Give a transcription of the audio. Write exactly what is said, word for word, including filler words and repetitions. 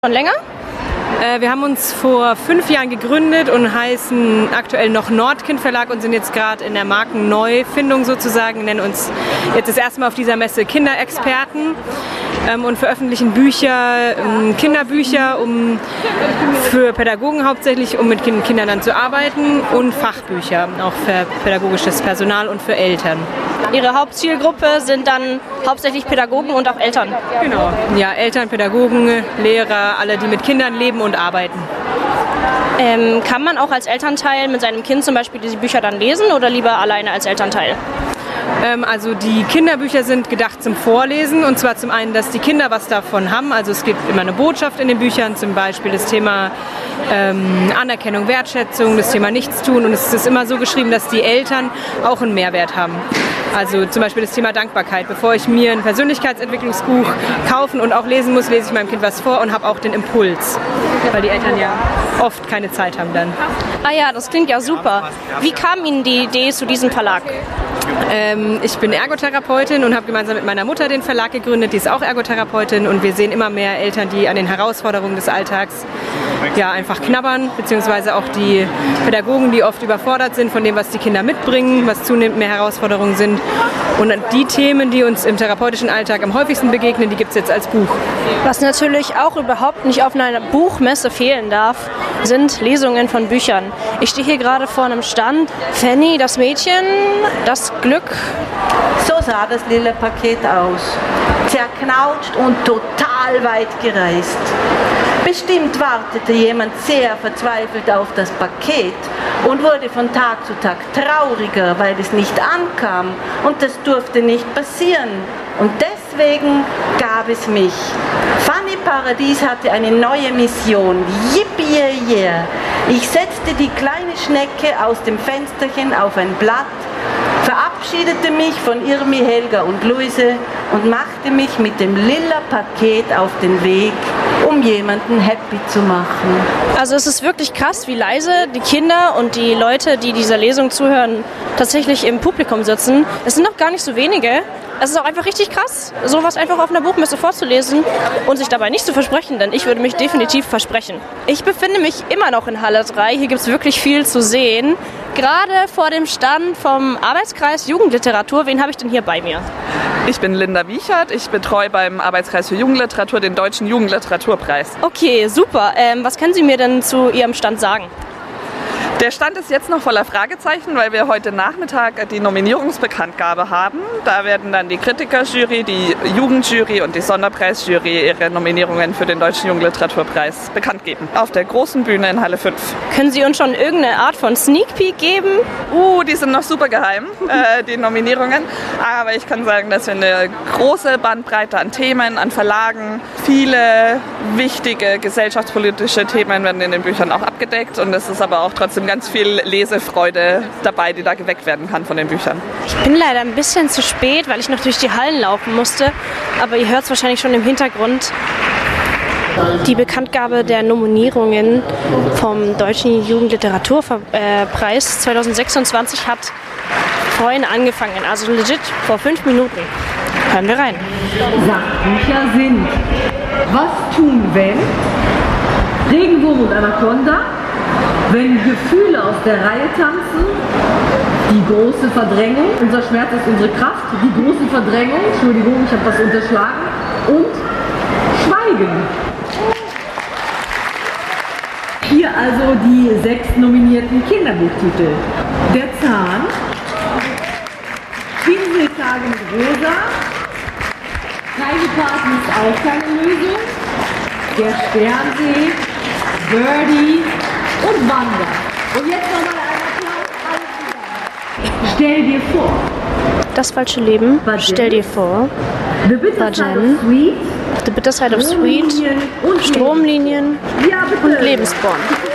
Schon länger? Äh, wir haben uns vor fünf Jahren gegründet und heißen aktuell noch Nordkind Verlag und sind jetzt gerade in der Markenneufindung sozusagen, nennen uns jetzt das erste Mal auf dieser Messe Kinderexperten ähm, und veröffentlichen Bücher, ähm, Kinderbücher, um für Pädagogen hauptsächlich, um mit Kindern dann zu arbeiten, und Fachbücher, auch für pädagogisches Personal und für Eltern. Ihre Hauptzielgruppe sind dann hauptsächlich Pädagogen und auch Eltern? Genau, ja, Eltern, Pädagogen, Lehrer, alle, die mit Kindern leben und arbeiten. Ähm, kann man auch als Elternteil mit seinem Kind zum Beispiel diese Bücher dann lesen oder lieber alleine als Elternteil? Ähm, also die Kinderbücher sind gedacht zum Vorlesen, und zwar zum einen, dass die Kinder was davon haben. Also es gibt immer eine Botschaft in den Büchern, zum Beispiel das Thema ähm, Anerkennung, Wertschätzung, das Thema Nichtstun, und es ist immer so geschrieben, dass die Eltern auch einen Mehrwert haben. Also zum Beispiel das Thema Dankbarkeit. Bevor ich mir ein Persönlichkeitsentwicklungsbuch kaufen und auch lesen muss, lese ich meinem Kind was vor und habe auch den Impuls, weil die Eltern ja oft keine Zeit haben dann. Ah ja, das klingt ja super. Wie kam Ihnen die Idee zu diesem Verlag? Ähm, ich bin Ergotherapeutin und habe gemeinsam mit meiner Mutter den Verlag gegründet, die ist auch Ergotherapeutin, und wir sehen immer mehr Eltern, die an den Herausforderungen des Alltags ja, einfach knabbern, beziehungsweise auch die Pädagogen, die oft überfordert sind von dem, was die Kinder mitbringen, was zunehmend mehr Herausforderungen sind. Und die Themen, die uns im therapeutischen Alltag am häufigsten begegnen, die gibt es jetzt als Buch. Was natürlich auch überhaupt nicht auf einer Buchmesse fehlen darf, sind Lesungen von Büchern. Ich stehe hier gerade vor einem Stand. Fanny, das Mädchen, das Glück. So sah das lila Paket aus. Zerknautscht und total weit gereist. Bestimmt wartete jemand sehr verzweifelt auf das Paket und wurde von Tag zu Tag trauriger, weil es nicht ankam, und das durfte nicht passieren. Und deswegen gab es mich. Fanny Paradies hatte eine neue Mission. Yippie, yeah, yeah. Ich setzte die kleine Schnecke aus dem Fensterchen auf ein Blatt, verabschiedete mich von Irmi, Helga und Luise und machte mich mit dem lila Paket auf den Weg, um jemanden happy zu machen. Also es ist wirklich krass, wie leise die Kinder und die Leute, die dieser Lesung zuhören, tatsächlich im Publikum sitzen. Es sind noch gar nicht so wenige. Es ist auch einfach richtig krass, sowas einfach auf einer Buchmesse vorzulesen und sich dabei nicht zu versprechen, denn ich würde mich definitiv versprechen. Ich befinde mich immer noch in Halle drei, hier gibt es wirklich viel zu sehen. Gerade vor dem Stand vom Arbeitskreis Jugendliteratur, wen habe ich denn hier bei mir? Ich bin Linda Wiechert, ich betreue beim Arbeitskreis für Jugendliteratur den Deutschen Jugendliteraturpreis. Okay, super. Ähm, was können Sie mir denn zu Ihrem Stand sagen? Der Stand ist jetzt noch voller Fragezeichen, weil wir heute Nachmittag die Nominierungsbekanntgabe haben. Da werden dann die Kritikerjury, die Jugendjury und die Sonderpreisjury ihre Nominierungen für den Deutschen Jugendliteraturpreis bekannt geben. Auf der großen Bühne in Halle fünf. Können Sie uns schon irgendeine Art von Sneak Peek geben? Uh, die sind noch super geheim, äh, die Nominierungen. Aber ich kann sagen, dass wir eine große Bandbreite an Themen, an Verlagen, viele wichtige gesellschaftspolitische Themen werden in den Büchern auch abgedeckt. Und es ist aber auch trotzdem ganz viel Lesefreude dabei, die da geweckt werden kann von den Büchern. Ich bin leider ein bisschen zu spät, weil ich noch durch die Hallen laufen musste. Aber ihr hört es wahrscheinlich schon im Hintergrund. Die Bekanntgabe der Nominierungen vom Deutschen Jugendliteraturpreis zweitausendsechsundzwanzig hat vorhin angefangen, also legit vor fünf Minuten. Hören wir rein. Sachbücher sind: Was tun, wenn? Regenwurm und Anaconda, wenn Gefühle aus der Reihe tanzen, die große Verdrängung, unser Schmerz ist unsere Kraft, die große Verdrängung, Entschuldigung, ich habe was unterschlagen, und Schweigen. Hier also die sechs nominierten Kinderbuchtitel. Der Zahn, Pinseltage mit Rosa, Reisepaten ist auch keine Lösung, der Sternsee, Birdie und Wanda. Und jetzt nochmal ein Applaus. Stell dir vor. Das falsche Leben. Bajen. Stell dir vor. The Bitter Side Bajen. of Sweet. The Bitter Side of Sweet. Und Stromlinien ja, bitte. und Lebensborn.